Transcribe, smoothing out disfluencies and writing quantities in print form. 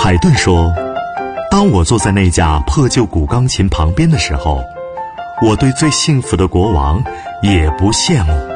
海顿说，当我坐在那架破旧古钢琴旁边的时候，我对最幸福的国王也不羡慕。